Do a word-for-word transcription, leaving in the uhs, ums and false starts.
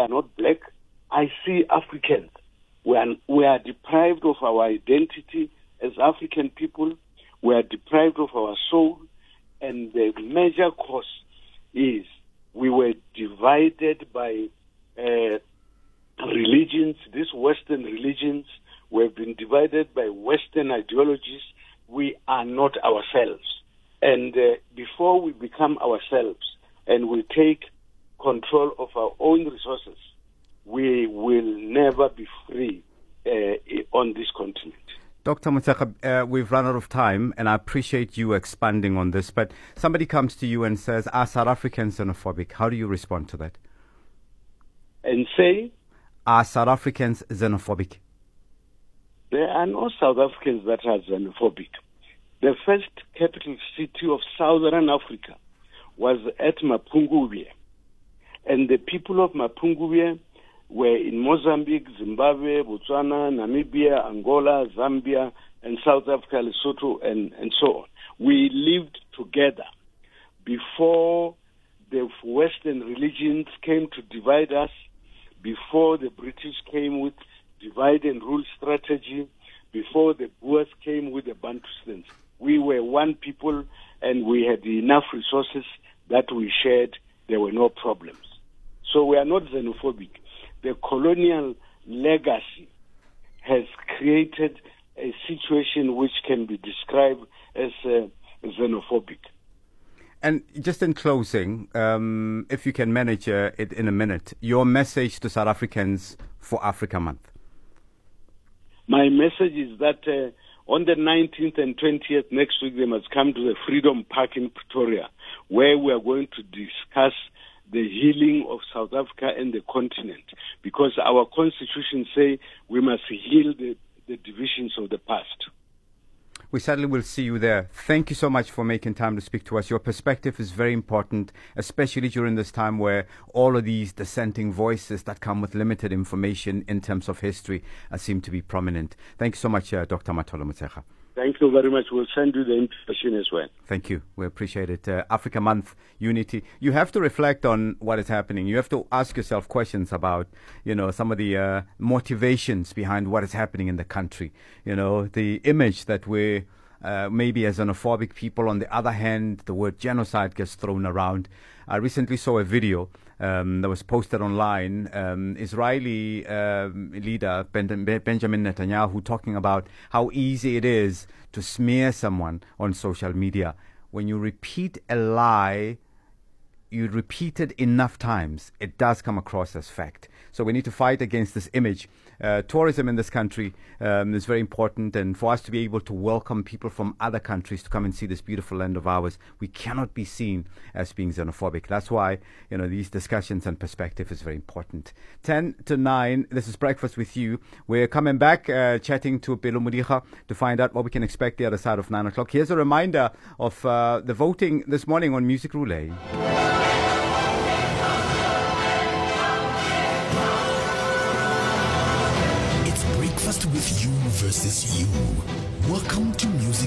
are not black. I see Africans. We are, we are deprived of our identity as African people. We are deprived of our soul. And the major cause is we were divided by uh, religions, these Western religions. We have been divided by Western ideologies. We are not ourselves. And uh, before we become ourselves and we take control of our own resources, we will never be free uh, on this continent. Doctor Motshekga, uh, we've run out of time, and I appreciate you expanding on this, but somebody comes to you and says, are South Africans xenophobic? How do you respond to that? And say? Are South Africans xenophobic? There are no South Africans that are xenophobic. The first capital city of Southern Africa was at Mapungubwe. And the people of Mapungubwe were in Mozambique, Zimbabwe, Botswana, Namibia, Angola, Zambia, and South Africa, Lesotho, and, and so on. We lived together before the Western religions came to divide us, before the British came with divide and rule strategy, before the Boers came with the Bantustans. We were one people, and we had enough resources that we shared. There were no problems. So we are not xenophobic. The colonial legacy has created a situation which can be described as uh, xenophobic. And just in closing, um, if you can manage uh, it in a minute, your message to South Africans for Africa Month. My message is that uh, on the nineteenth and twentieth next week, they must come to the Freedom Park in Pretoria, where we are going to discuss the healing of South Africa and the continent, because our constitution say we must heal the, the divisions of the past. We certainly will see you there. Thank you so much for making time to speak to us. Your perspective is very important, especially during this time where all of these dissenting voices that come with limited information in terms of history uh, seem to be prominent. Thank you so much, uh, Doctor Matolo Motshekga. Thank you very much. We'll send you the information as well. Thank you. We appreciate it. Uh, Africa Month, unity. You have to reflect on what is happening. You have to ask yourself questions about, you know, some of the uh, motivations behind what is happening in the country. You know, the image that we're uh, maybe as xenophobic people. On the other hand, the word genocide gets thrown around. I recently saw a video um, that was posted online. Um, Israeli um, leader ben- Benjamin Netanyahu talking about how easy it is to smear someone on social media. When you repeat a lie, you repeat it enough times, it does come across as fact. So we need to fight against this image. Uh, tourism in this country um, is very important, and for us to be able to welcome people from other countries to come and see this beautiful land of ours, we cannot be seen as being xenophobic. That's why, you know, these discussions and perspective is very important. ten to nine, this is Breakfast with You. We're coming back, uh, chatting to Pelo Modiga to find out what we can expect the other side of nine o'clock. Here's a reminder of uh, the voting this morning on Music Roulette. Breakfast with You versus You. Welcome to Music